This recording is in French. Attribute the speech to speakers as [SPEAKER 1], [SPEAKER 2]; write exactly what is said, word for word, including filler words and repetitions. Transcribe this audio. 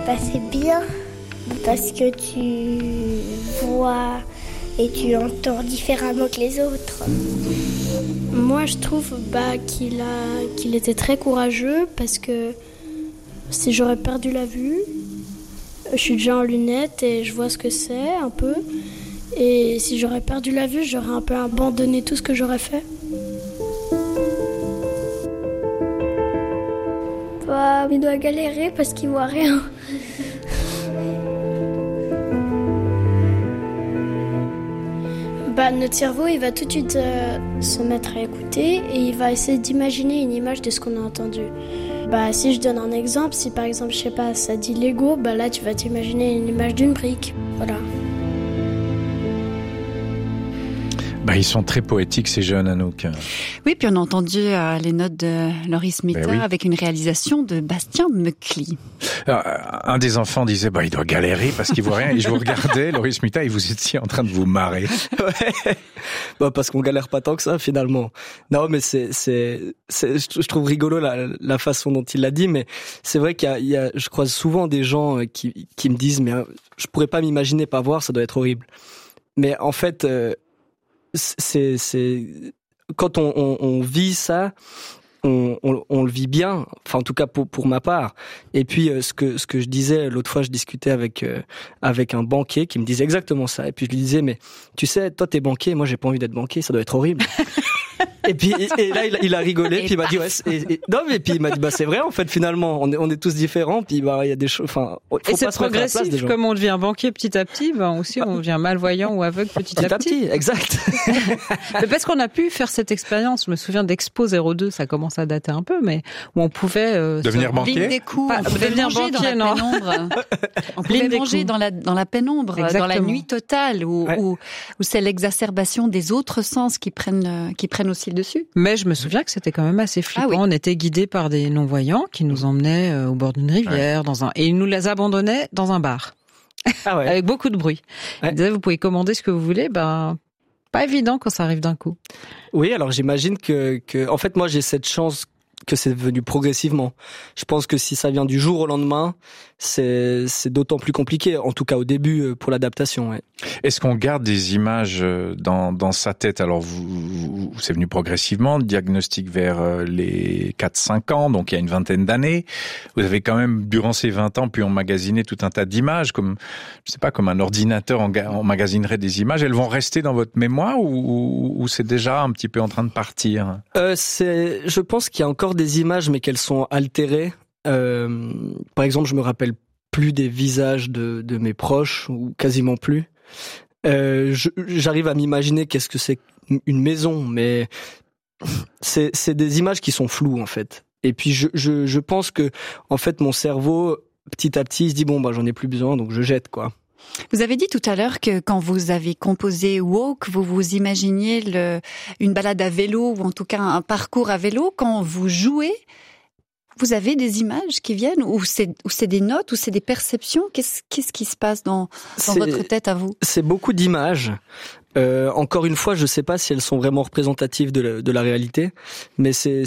[SPEAKER 1] Bah, c'est bien parce que tu vois et tu entends différemment que les autres.
[SPEAKER 2] Moi, je trouve bah, qu'il a, qu'il était très courageux parce que si j'aurais perdu la vue, je suis déjà en lunettes et je vois ce que c'est un peu. Et si j'aurais perdu la vue, j'aurais un peu abandonné tout ce que j'aurais fait.
[SPEAKER 1] Bah, il doit galérer parce qu'il voit rien.
[SPEAKER 2] Bah, notre cerveau, il va tout de suite euh, se mettre à écouter et il va essayer d'imaginer une image de ce qu'on a entendu. Bah, si je donne un exemple, si par exemple, je sais pas, ça dit Lego, bah là, tu vas t'imaginer une image d'une brique. Voilà.
[SPEAKER 3] Bah, ils sont très poétiques, ces jeunes, Anouk.
[SPEAKER 4] Oui, puis on a entendu euh, les notes de Loris Mita
[SPEAKER 3] ben oui.
[SPEAKER 4] avec une réalisation de Bastien Mecli.
[SPEAKER 3] Alors, un des enfants disait, bah, il doit galérer parce qu'il voit rien. Et je vous regardais, Loris Mita, et vous étiez en train de vous marrer.
[SPEAKER 5] Ouais. Bah, parce qu'on galère pas tant que ça, finalement. Non, mais c'est, c'est, c'est je trouve rigolo la, la façon dont il l'a dit, mais c'est vrai qu'il y a, il y a, je croise souvent des gens qui, qui me disent, mais je pourrais pas m'imaginer pas voir, ça doit être horrible. Mais en fait, euh, c'est, c'est, quand on, on, on vit ça, on, on, on le vit bien. Enfin, en tout cas pour, pour ma part. Et puis, euh, ce que, ce que je disais l'autre fois, je discutais avec, euh, avec un banquier qui me disait exactement ça. Et puis, je lui disais, mais tu sais, toi, t'es banquier, moi, j'ai pas envie d'être banquier, ça doit être horrible. Et puis, et, et là, il, il a rigolé, et puis il m'a dit, ouais, et, et, non, mais puis il m'a dit, bah, c'est vrai, en fait, finalement, on est, on est tous différents, puis bah, il y a des choses, enfin, faut
[SPEAKER 6] et
[SPEAKER 5] pas
[SPEAKER 6] c'est
[SPEAKER 5] se mettre à la place des
[SPEAKER 6] progressif,
[SPEAKER 5] gens.
[SPEAKER 6] comme on devient banquier petit à petit, ben aussi, on devient malvoyant ou aveugle petit,
[SPEAKER 5] Petit
[SPEAKER 6] à
[SPEAKER 5] à petit, exact.
[SPEAKER 6] Mais parce qu'on a pu faire cette expérience, je me souviens d'Expo zéro deux, ça commence à dater un peu, mais où on pouvait, euh,
[SPEAKER 3] Devenir
[SPEAKER 6] se...
[SPEAKER 3] banquier?
[SPEAKER 4] Ligne des coups,
[SPEAKER 6] Pas-
[SPEAKER 4] on pouvait
[SPEAKER 6] devenir
[SPEAKER 4] manger
[SPEAKER 6] banquier,
[SPEAKER 4] dans la
[SPEAKER 6] non.
[SPEAKER 4] pénombre. On
[SPEAKER 6] Ligne
[SPEAKER 4] pouvait
[SPEAKER 6] des
[SPEAKER 4] manger
[SPEAKER 6] coups.
[SPEAKER 4] dans la, dans la pénombre,
[SPEAKER 6] Exactement.
[SPEAKER 4] dans la nuit totale, où,
[SPEAKER 5] Ouais.
[SPEAKER 4] où, où c'est l'exacerbation des autres sens qui prennent, euh, qui prennent aussi le dessus.
[SPEAKER 6] Mais je me souviens que c'était quand même assez flippant.
[SPEAKER 4] Ah oui.
[SPEAKER 6] On était guidés par des non-voyants qui nous emmenaient euh, au bord d'une rivière, dans un, et ils nous les abandonnaient dans un bar.
[SPEAKER 5] Ah ouais.
[SPEAKER 6] Avec beaucoup de bruit.
[SPEAKER 5] Ouais.
[SPEAKER 6] Ils disaient, vous pouvez commander ce que vous voulez, ben, pas évident quand ça arrive d'un coup.
[SPEAKER 5] Oui, alors j'imagine que, que, en fait, moi, j'ai cette chance que c'est venu progressivement. Je pense que si ça vient du jour au lendemain, c'est, c'est d'autant plus compliqué, en tout cas au début, pour l'adaptation. Ouais.
[SPEAKER 3] Est-ce qu'on garde des images dans, dans sa tête? Alors, vous, vous, c'est venu progressivement, le diagnostic vers les quatre cinq ans, donc il y a une vingtaine d'années. Vous avez quand même, durant ces vingt ans, pu emmagasiner tout un tas d'images, comme, je sais pas, comme un ordinateur emmagasinerait des images. Elles vont rester dans votre mémoire ou, ou, ou c'est déjà un petit peu en train de partir?
[SPEAKER 5] Euh, c'est, je pense qu'il y a encore des images, mais qu'elles sont altérées. Euh, par exemple, je me rappelle plus des visages de, de mes proches, ou quasiment plus. Euh, je, j'arrive à m'imaginer qu'est-ce que c'est une maison, mais c'est, c'est des images qui sont floues, en fait. Et puis, je, je, je pense que, en fait, mon cerveau, petit à petit, il se dit, bon, bah, j'en ai plus besoin, donc je jette, quoi.
[SPEAKER 4] Vous avez dit tout à l'heure que quand vous avez composé Walk, vous vous imaginiez le, une balade à vélo, ou en tout cas un parcours à vélo. Quand vous jouez, vous avez des images qui viennent, ou c'est, ou c'est des notes, ou c'est des perceptions? Qu'est-ce, qu'est-ce qui se passe dans, dans votre tête à vous?
[SPEAKER 5] C'est beaucoup d'images. Euh, encore une fois, je sais pas si elles sont vraiment représentatives de la, de la réalité, mais c'est,